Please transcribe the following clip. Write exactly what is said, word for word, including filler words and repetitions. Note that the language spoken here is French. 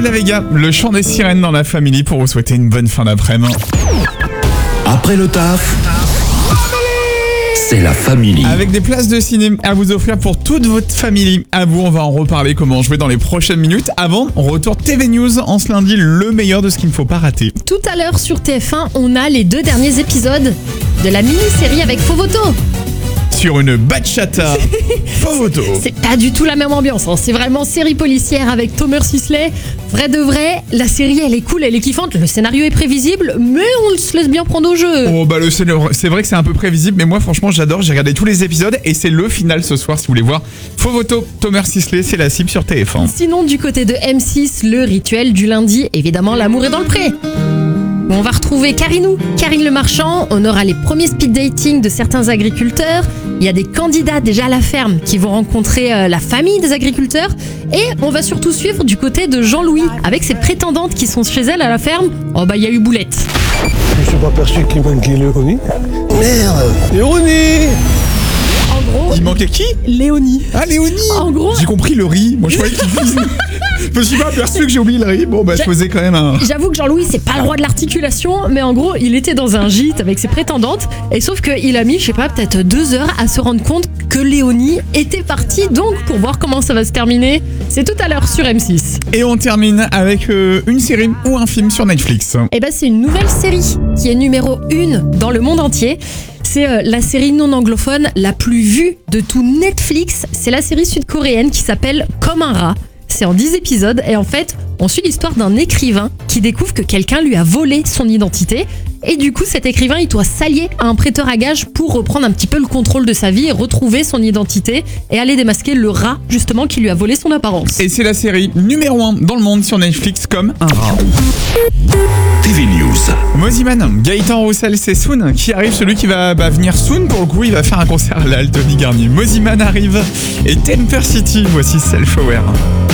Lola Vega, le chant des sirènes dans la famille pour vous souhaiter une bonne fin d'après-midi. Après le taf, c'est la famille. Avec des places de ciné à vous offrir pour toute votre famille. À vous, on va en reparler comment jouer dans les prochaines minutes. Avant, on retourne T V News en ce lundi, le meilleur de ce qu'il ne faut pas rater. Tout à l'heure sur T F un, on a les deux derniers épisodes de la mini-série avec Fovoto. Sur une bachata, Fovoto. C'est pas du tout la même ambiance, hein. C'est vraiment série policière avec Thomas Sisley. Vrai de vrai, la série elle est cool, elle est kiffante, le scénario est prévisible, mais on se laisse bien prendre au jeu. Oh bah le scénario, c'est vrai que c'est un peu prévisible, mais moi franchement j'adore, j'ai regardé tous les épisodes et c'est le final ce soir si vous voulez voir. Fovoto, Thomas Sisley, c'est la cible sur T F un. Sinon du côté de M six, le rituel du lundi, évidemment l'amour est dans le pré. On va retrouver Karinou, Karine Le Marchand, on aura les premiers speed dating de certains agriculteurs, il y a des candidats déjà à la ferme qui vont rencontrer euh, la famille des agriculteurs et on va surtout suivre du côté de Jean-Louis avec ses prétendantes qui sont chez elle à la ferme. Oh bah il y a eu boulette. Je suis pas perçu qu'il manquait Léonie. Merde, Léonie. En gros, Il manquait qui? Léonie. Ah Léonie. En gros, J'ai compris le riz, moi je croyais qu'il faisait... Je me suis pas aperçu que j'ai oublié le riz, bon bah je faisais quand même un... j'avoue que Jean-Louis c'est pas le roi de l'articulation, mais en gros il était dans un gîte avec ses prétendantes et sauf qu'il a mis, je sais pas, peut-être deux heures à se rendre compte que Léonie était partie. Donc pour voir comment ça va se terminer, c'est tout à l'heure sur M six. Et on termine avec euh, une série ou un film sur Netflix. Et ben c'est une nouvelle série qui est numéro une dans le monde entier. C'est euh, la série non anglophone la plus vue de tout Netflix. C'est la série sud-coréenne qui s'appelle Comme un rat. C'est en dix épisodes et en fait, on suit l'histoire d'un écrivain qui découvre que quelqu'un lui a volé son identité. Et du coup, cet écrivain, il doit s'allier à un prêteur à gages pour reprendre un petit peu le contrôle de sa vie et retrouver son identité et aller démasquer le rat, justement, qui lui a volé son apparence. Et c'est la série numéro un dans le monde sur Netflix Comme un rat. T V News. Moziman, Gaëtan Roussel, c'est Soon qui arrive, celui qui va bah, venir soon pour le coup, il va faire un concert à l'Altony Garnier. Moziman arrive et Temper City, voici Self Aware.